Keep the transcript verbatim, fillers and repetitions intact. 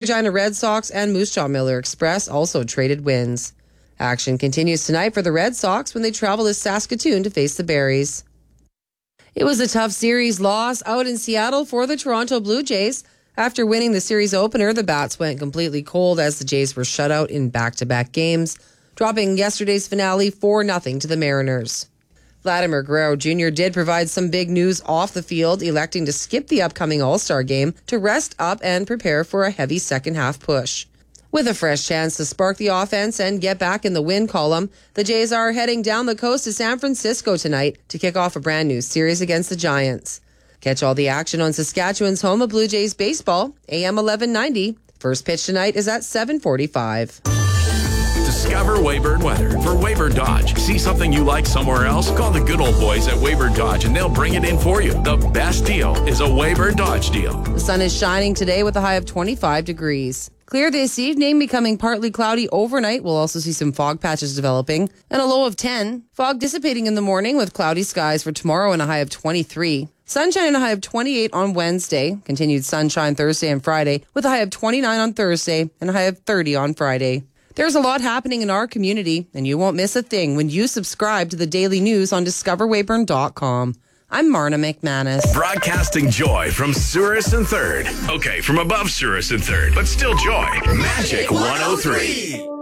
Regina Red Sox and Moose Jaw Miller Express also traded wins. Action continues tonight for the Red Sox when they travel to Saskatoon to face the Berries. It was a tough series loss out in Seattle for the Toronto Blue Jays. After winning the series opener, the bats went completely cold as the Jays were shut out in back-to-back games, dropping yesterday's finale four nothing to the Mariners. Vladimir Guerrero Junior did provide some big news off the field, electing to skip the upcoming All-Star game to rest up and prepare for a heavy second-half push. With a fresh chance to spark the offense and get back in the win column, the Jays are heading down the coast to San Francisco tonight to kick off a brand new series against the Giants. Catch all the action on Saskatchewan's home of Blue Jays baseball, A M eleven ninety. First pitch tonight is at seven forty-five. Discover Weyburn Weather for Weyburn Dodge. See something you like somewhere else? Call the good old boys at Weyburn Dodge and they'll bring it in for you. The best deal is a Weyburn Dodge deal. The sun is shining today with a high of twenty-five degrees. Clear this evening, becoming partly cloudy overnight. We'll also see some fog patches developing and a low of ten. Fog dissipating in the morning with cloudy skies for tomorrow and a high of twenty-three. Sunshine and a high of twenty-eight on Wednesday. Continued sunshine Thursday and Friday with a high of twenty-nine on Thursday and a high of thirty on Friday. There's a lot happening in our community, and you won't miss a thing when you subscribe to the daily news on discover weyburn dot com. I'm Marna McManus. Broadcasting joy from Souris and Third. Okay, from above Souris and Third, but still joy. Magic one oh three.